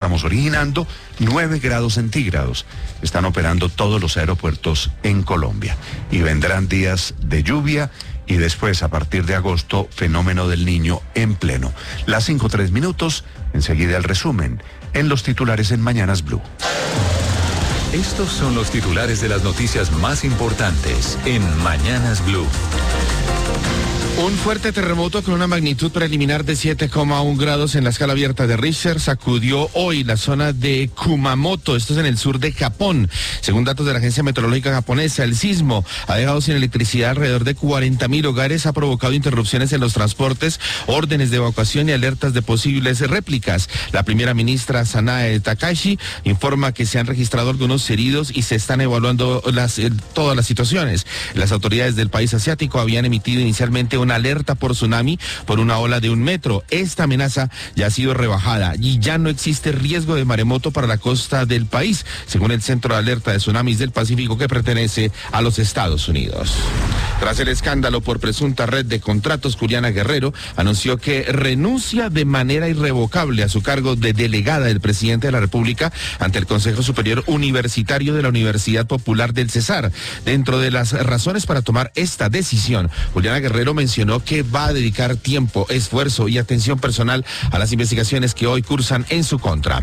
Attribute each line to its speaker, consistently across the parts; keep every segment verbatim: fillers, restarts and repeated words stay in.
Speaker 1: estamos originando, nueve grados centígrados. Están operando todos los aeropuertos en Colombia. Y vendrán días de lluvia y después, a partir de agosto, fenómeno del Niño en pleno. Las cinco tres minutos, enseguida el resumen en los titulares en Mañanas Blue.
Speaker 2: Estos son los titulares de las noticias más importantes en Mañanas Blue.
Speaker 3: Un fuerte terremoto con una magnitud preliminar de siete coma uno grados en la escala abierta de Richter sacudió hoy la zona de Kumamoto, esto es en el sur de Japón. Según datos de la agencia meteorológica japonesa, el sismo ha dejado sin electricidad alrededor de cuarenta mil hogares, ha provocado interrupciones en los transportes, órdenes de evacuación y alertas de posibles réplicas. La primera ministra Sanae Takahashi informa que se han registrado algunos heridos y se están evaluando las, eh, todas las situaciones. Las autoridades del país asiático habían emitido inicialmente una alerta por tsunami por una ola de un metro. Esta amenaza ya ha sido rebajada y ya no existe riesgo de maremoto para la costa del país, según el Centro de Alerta de Tsunamis del Pacífico, que pertenece a los Estados Unidos. Tras el escándalo por presunta red de contratos, Juliana Guerrero anunció que renuncia de manera irrevocable a su cargo de delegada del presidente de la República ante el Consejo Superior Universitario de la Universidad Popular del Cesar. Dentro de las razones para tomar esta decisión, Juliana Guerrero mencionó que va a dedicar tiempo, esfuerzo y atención personal a las investigaciones que hoy cursan en su contra.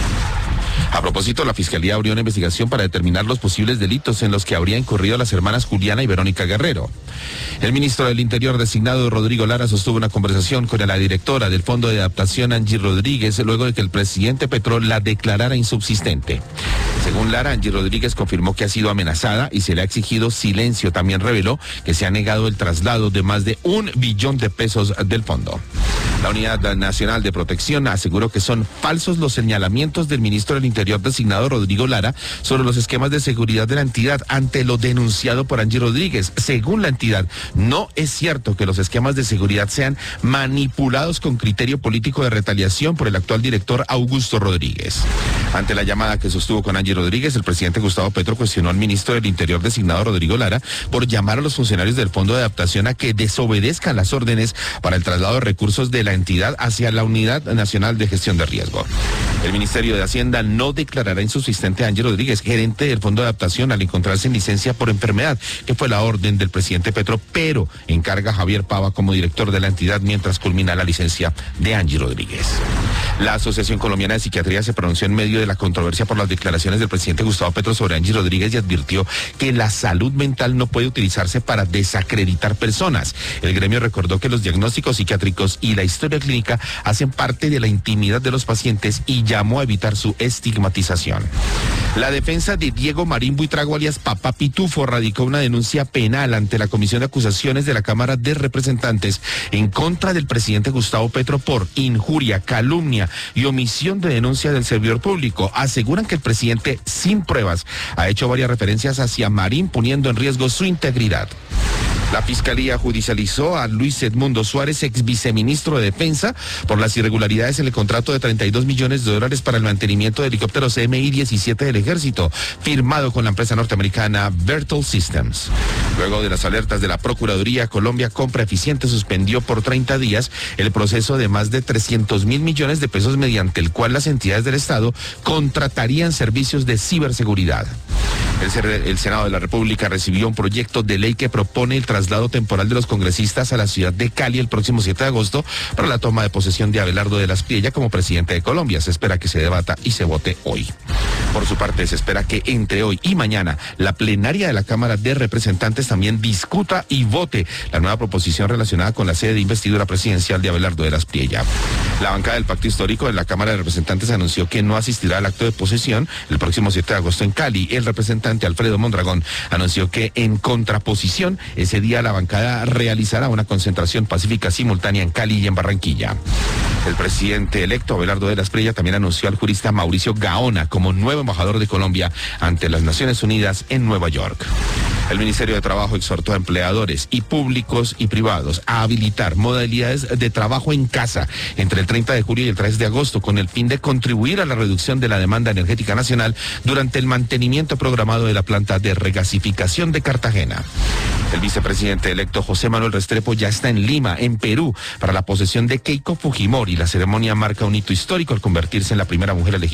Speaker 3: A propósito, la Fiscalía abrió una investigación para determinar los posibles delitos en los que habría incurrido las hermanas Juliana y Verónica Guerrero. El ministro del Interior designado, Rodrigo Lara, sostuvo una conversación con la directora del Fondo de Adaptación, Angie Rodríguez, luego de que el presidente Petro la declarara insubsistente. Según Lara, Angie Rodríguez confirmó que ha sido amenazada y se le ha exigido silencio. También reveló que se ha negado el traslado de más de un billón de pesos del fondo. La Unidad Nacional de Protección aseguró que son falsos los señalamientos del ministro del Interior designado, Rodrigo Lara, sobre los esquemas de seguridad de la entidad ante lo denunciado por Angie Rodríguez. Según la entidad, no es cierto que los esquemas de seguridad sean manipulados con criterio político de retaliación por el actual director Augusto Rodríguez. Ante la llamada que sostuvo con Angie Rodríguez, el presidente Gustavo Petro cuestionó al ministro del Interior designado, Rodrigo Lara, por llamar a los funcionarios del Fondo de Adaptación a que desobedezcan las órdenes para el traslado de recursos de la entidad hacia la Unidad Nacional de Gestión de Riesgo. El Ministerio de Hacienda no declarará insubsistente a Angie Rodríguez, gerente del Fondo de Adaptación, al encontrarse en licencia por enfermedad, que fue la orden del presidente Petro, pero encarga a Javier Pava como director de la entidad mientras culmina la licencia de Angie Rodríguez. La Asociación Colombiana de Psiquiatría se pronunció en medio de la controversia por las declaraciones del presidente Gustavo Petro sobre Angie Rodríguez y advirtió que la salud mental no puede utilizarse para desacreditar personas. El gremio recordó que los diagnósticos psiquiátricos y la historia clínica hacen parte de la intimidad de los pacientes y llamó a evitar su estigmatización. La defensa de Diego Marín Buitrago, alias Papá Pitufo, radicó una denuncia penal ante la Comisión de Acusaciones de la Cámara de Representantes en contra del presidente Gustavo Petro por injuria, calumnia y omisión de denuncia del servidor público. Aseguran que el presidente, sin pruebas, ha hecho varias referencias hacia Marín, poniendo en riesgo su integridad. La Fiscalía judicializó a Luis Edmundo Suárez, ex viceministro de Defensa, por las irregularidades en el contrato de treinta y dos millones de dólares para el mantenimiento de helicópteros M I diecisiete del Ejército, firmado con la empresa norteamericana Berthold Systems. Luego de las alertas de la Procuraduría, Colombia Compra Eficiente suspendió por treinta días el proceso de más de trescientos mil millones de pesos mediante el cual las entidades del Estado contratarían servicios de ciberseguridad. El, el Senado de la República recibió un proyecto de ley que propone el traslado temporal de los congresistas a la ciudad de Cali el próximo siete de agosto para la toma de posesión de Abelardo de las Priella como presidente de Colombia. Se espera que se debata y se vote hoy. Por su parte, se espera que entre hoy y mañana la plenaria de la Cámara de Representantes también discuta y vote la nueva proposición relacionada con la sede de investidura presidencial de Abelardo de las Priella. La bancada del Pacto Histórico de la Cámara de Representantes anunció que no asistirá al acto de posesión el próximo siete de agosto en Cali. El representante Alfredo Mondragón anunció que en contraposición, ese día la bancada realizará una concentración pacífica simultánea en Cali y en Barranquilla. El presidente electo Abelardo de las Priella también anunció al jurista Mauricio Gaona como nuevo embajador de Colombia ante las Naciones Unidas en Nueva York. El Ministerio de Trabajo exhortó a empleadores y públicos y privados a habilitar modalidades de trabajo en casa entre el treinta de julio y el tres de agosto con el fin de contribuir a la reducción de la demanda energética nacional durante el mantenimiento programado de la planta de regasificación de Cartagena. El vicepresidente electo José Manuel Restrepo ya está en Lima, en Perú, para la posesión de Keiko Fujimori. La ceremonia marca un hito histórico al convertirse en la primera mujer elegida